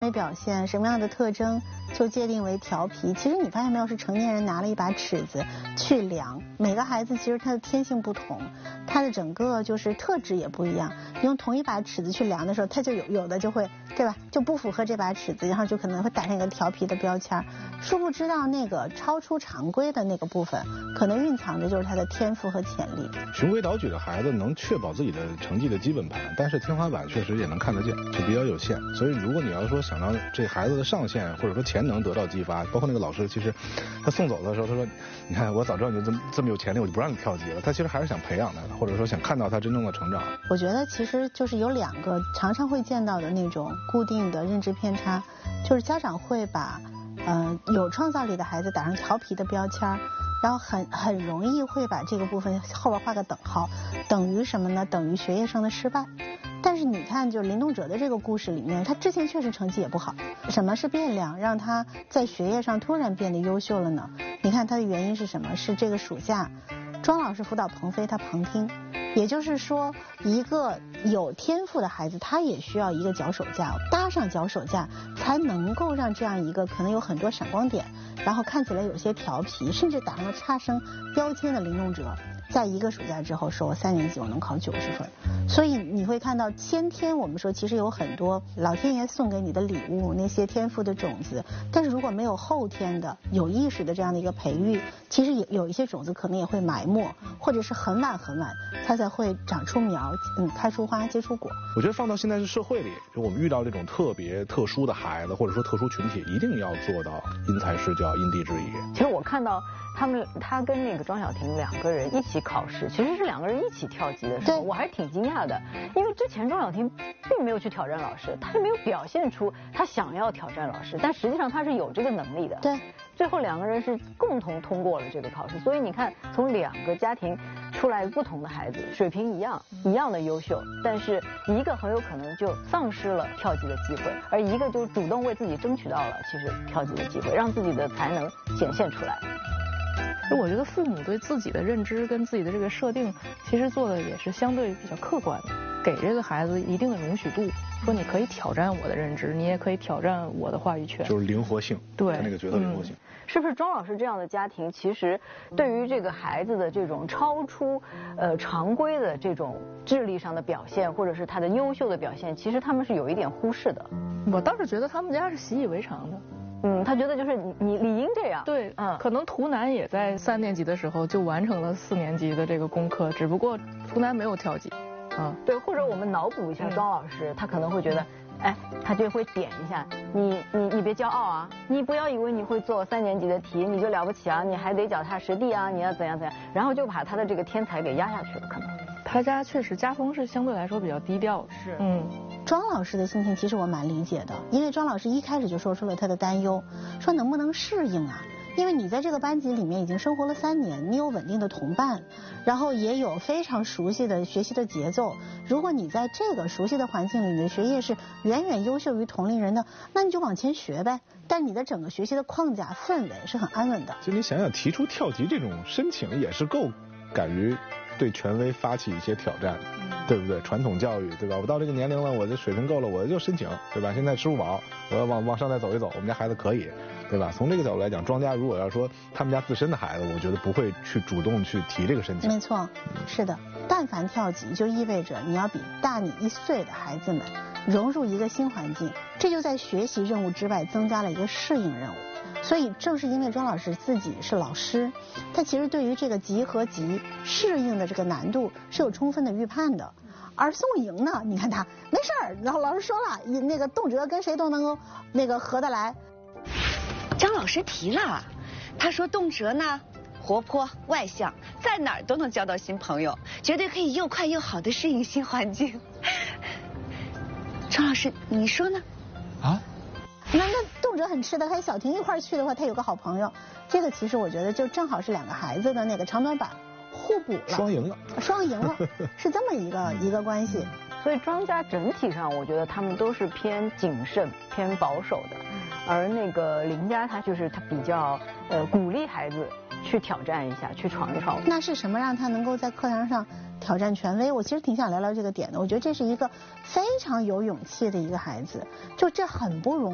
为表现，什么样的特征就界定为调皮。其实你发现没有，是成年人拿了一把尺子去量，每个孩子其实他的天性不同，他的整个就是特质也不一样。你用同一把尺子去量的时候，他就有的就会，对吧？就不符合这把尺子，然后就可能会打上一个调皮的标签。殊不知道那个超出常规的那个部分，可能蕴藏着就是他的天赋和潜力。 循规蹈矩的孩子能确保自己的成绩的基本盘，但是天花板确实也能看得见，就比较有限。所以如果你要说想让这孩子的上限或者说潜能得到激发，包括那个老师，其实他送走的时候他说，你看我早知道你就这么有潜力，我就不让你跳级了。他其实还是想培养他的，或者说想看到他真正的成长。 我觉得其实就是有2个常常会见到的那种固定的认知偏差，就是家长会把有创造力的孩子打上调皮的标签，然后很容易会把这个部分后边画个等号，等于什么呢？等于学业上的失败。但是你看，就是林动辄的这个故事里面，他之前确实成绩也不好。什么是变量让他在学业上突然变得优秀了呢？你看他的原因是什么？是这个暑假，庄老师辅导鹏飞，他旁听。也就是说，一个有天赋的孩子，他也需要一个脚手架，搭上脚手架，才能够让这样一个可能有很多闪光点，然后看起来有些调皮，甚至打上了差生标签的林动辄，在一个暑假之后说我3年级我能考90分。所以你会看到先天我们说其实有很多老天爷送给你的礼物，那些天赋的种子，但是如果没有后天的有意识的这样的一个培育，其实有一些种子可能也会埋没，或者是很晚它才会长出苗，开出花结出果。 我觉得放到现在的社会里，就我们遇到这种特别特殊的孩子，或者说特殊群体，一定要做到因材施教，因地制宜。 其实我看到他跟那个庄晓婷2个人一起考试，其实是2个人一起跳级的时候，我还是挺惊讶的，因为之前庄晓婷并没有去挑战老师，他是没有表现出他想要挑战老师，但实际上他是有这个能力的。 对， 最后2个人是共同通过了这个考试，所以你看，从2个家庭出来不同的孩子，水平一样的优秀，但是一个很有可能就丧失了跳级的机会，而一个就主动为自己争取到了其实跳级的机会，让自己的才能显现出来。 我觉得父母对自己的认知跟自己的这个设定，其实做的也是相对比较客观的，给这个孩子一定的容许度，说你可以挑战我的认知，你也可以挑战我的话语权， 就是灵活性， 对那个角色灵活性。 是不是庄老师这样的家庭，其实对于这个孩子的这种超出常规的这种智力上的表现，或者是他的优秀的表现，其实他们是有一点忽视的？ 我倒是觉得他们家是习以为常的。 他觉得就是你理应这样。 对，可能图南也在3年级的时候就完成了4年级的这个功课，只不过图南没有跳级。 对，或者我们脑补一下庄老师，他可能会觉得，他就会点一下你别骄傲啊，你不要以为你会做3年级的题你就了不起啊，你还得脚踏实地啊，你要怎样，然后就把他的这个天才给压下去了。可能他家确实家风是相对来说比较低调的。 是， 庄老师的心情其实我蛮理解的，因为庄老师一开始就说出了他的担忧，说能不能适应啊？因为你在这个班级里面已经生活了3年，你有稳定的同伴，然后也有非常熟悉的学习的节奏。如果你在这个熟悉的环境里，你的学业是远远优秀于同龄人的，那你就往前学呗。但你的整个学习的框架氛围是很安稳的。 就你想想，提出跳级这种申请也是够敢于对权威发起一些挑战，对不对？传统教育，对吧？我到这个年龄了，我的水平够了，我就申请，对吧？现在吃不饱，我要往上再走一走，我们家孩子可以，对吧？从这个角度来讲，庄家如果要说他们家自身的孩子，我觉得不会去主动去提这个申请。 没错，是的，但凡跳级就意味着你要比大你1岁的孩子们融入一个新环境，这就在学习任务之外增加了一个适应任务。所以正是因为庄老师自己是老师，他其实对于这个级和级适应的这个难度是有充分的预判的。而宋莹呢，你看他没事儿，然后老师说了，那个动辄跟谁都能够那个合得来。 张老师提了，他说动辄呢活泼外向，在哪儿都能交到新朋友，绝对可以又快又好的适应新环境。张老师，你说呢？ 啊？ 那动辄很吃的，和小婷一块去的话，他有个好朋友，这个其实我觉得就正好是2个孩子的那个长短板互补了，双赢了，是这么一个关系。 所以庄家整体上，我觉得他们都是偏谨慎、偏保守的，而那个林家他比较鼓励孩子去挑战一下，去闯一闯。 那是什么让他能够在课堂上挑战权威？我其实挺想聊聊这个点的。我觉得这是一个非常有勇气的一个孩子，就这很不容易。